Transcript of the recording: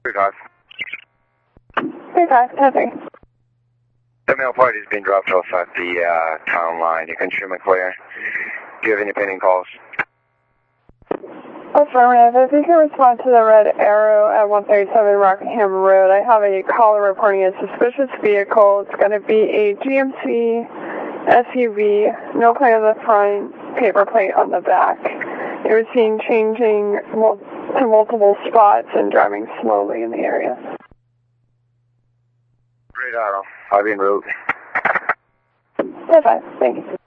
3-5. 3-5, 10-3. The male party is being dropped off at the town line. You can trim it clear. Do you have any pending calls? Affirmative. If you can respond to the red arrow at 137 Rockingham Road, I have a caller reporting a suspicious vehicle. It's going to be a GMC SUV, no plate on the front, paper plate on the back. It was seen changing to multiple spots and driving slowly in the area. Radar, I'll be en route. 10-5, thank you.